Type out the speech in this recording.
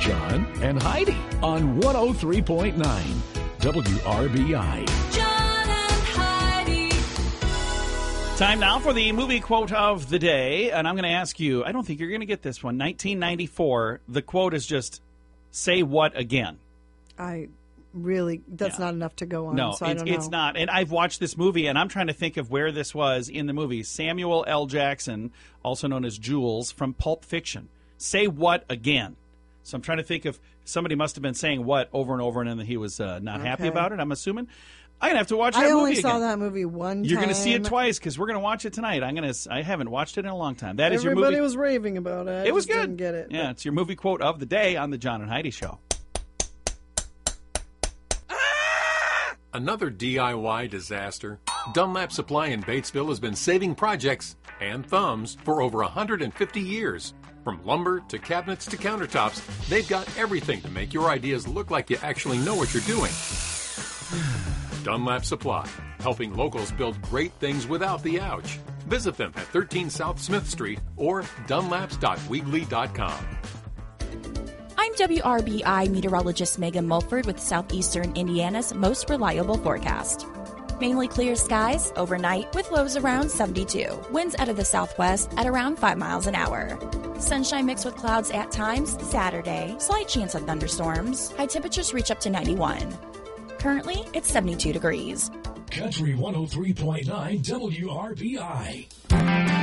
John and Heidi on 103.9 WRBI. John and Heidi. Time now for the movie quote of the day, and I'm going to ask you, I don't think you're going to get this one. 1994, the quote is just, say what again? That's not enough to go on. No, so I don't know. It's not. And I've watched this movie, and I'm trying to think of where this was in the movie. Samuel L. Jackson, also known as Jules, from Pulp Fiction. Say what again? So I'm trying to think if somebody must have been saying what over and over, and then he was not happy about it, I'm assuming. I'm going to have to watch that movie again. I only saw that movie one time. You're going to see it twice because we're going to watch it tonight. I haven't watched it in a long time. That is your movie. Everybody was raving about it. It was good. Didn't get it. Yeah, it's your movie quote of the day on the John and Heidi Show. Another DIY disaster. Dunlap Supply in Batesville has been saving projects and thumbs for over 150 years. From lumber to cabinets to countertops, they've got everything to make your ideas look like you actually know what you're doing. Dunlap Supply, helping locals build great things without the ouch. Visit them at 13 South Smith Street or dunlaps.weebly.com. I'm WRBI meteorologist Megan Mulford with Southeastern Indiana's most reliable forecast. Mainly clear skies overnight with lows around 72. Winds out of the southwest at around 5 miles an hour. Sunshine mixed with clouds at times Saturday. Slight chance of thunderstorms. High temperatures reach up to 91. Currently, it's 72 degrees. Country 103.9 WRBI.